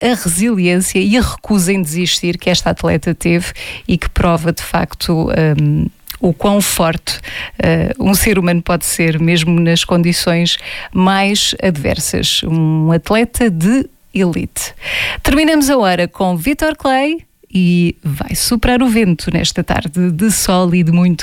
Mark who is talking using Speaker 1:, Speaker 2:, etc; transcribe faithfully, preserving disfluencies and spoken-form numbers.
Speaker 1: a resiliência e a recusa em desistir que esta atleta teve e que prova de facto um, o quão forte uh, um ser humano pode ser, mesmo nas condições mais adversas. Um atleta de elite. Terminamos a hora com Vítor Clay e vai soprar o vento nesta tarde de sol e de muito